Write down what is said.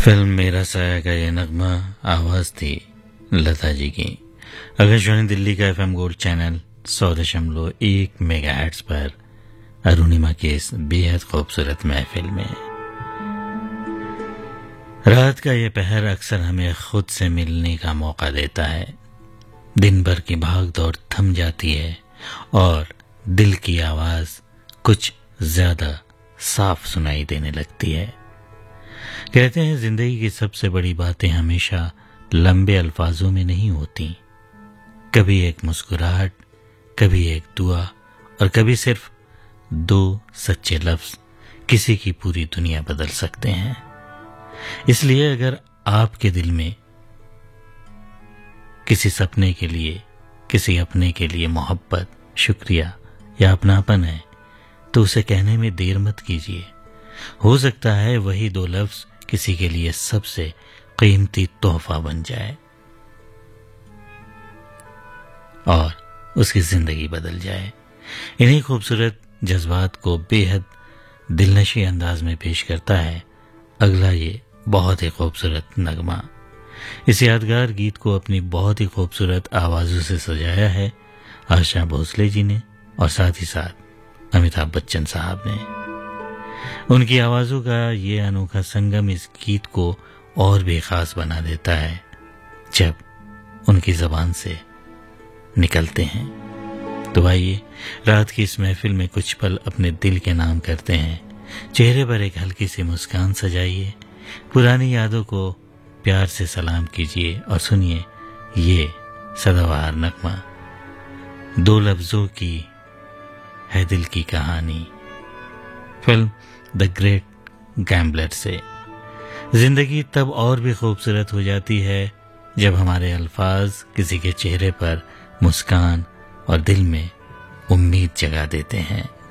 Film मेरा साया का ये नगमा आवाज थी लता जी की। आकाशवाणी दिल्ली का एफएम गोल्ड चैनल 100.1 मेगाहर्ट्ज पर अरुणिमा की इस बेहद खूबसूरत महफिल में रात का ये पहर अक्सर हमें खुद से मिलने का मौका देता है। दिन भर की भाग दौड़ थम जाती है और दिल की आवाज कुछ ज्यादा साफ सुनाई देने लगती है। कहते हैं जिंदगी की सबसे बड़ी बातें हमेशा लंबे अल्फाजों में नहीं होती। कभी एक मुस्कुराहट, कभी एक दुआ और कभी सिर्फ दो सच्चे लफ्ज किसी की पूरी दुनिया बदल सकते हैं। इसलिए अगर आपके दिल में किसी सपने के लिए, किसी अपने के लिए मोहब्बत, शुक्रिया या अपनापन है तो उसे कहने में देर मत कीजिए। हो सकता है वही दो लफ्ज किसी के लिए सबसे कीमती तोहफा बन जाए और उसकी जिंदगी बदल जाए। इन्हीं खूबसूरत जज्बात को बेहद दिलनशी अंदाज में पेश करता है अगला ये बहुत ही खूबसूरत नगमा। इस यादगार गीत को अपनी बहुत ही खूबसूरत आवाजों से सजाया है आशा भोसले जी ने और साथ ही साथ अमिताभ बच्चन साहब ने। उनकी आवाजों का ये अनोखा संगम इस गीत को और भी खास बना देता है जब उनकी जबान से निकलते हैं। तो आइए रात की इस महफिल में कुछ पल अपने दिल के नाम करते हैं। चेहरे पर एक हल्की सी मुस्कान सजाइए, पुरानी यादों को प्यार से सलाम कीजिए और सुनिए ये सदाबहार नगमा। दो लफ्जों की है दिल की कहानी। फिल्म द ग्रेट गैम्बलर से। जिंदगी तब और भी खूबसूरत हो जाती है जब हमारे अल्फाज किसी के चेहरे पर मुस्कान और दिल में उम्मीद जगा देते हैं।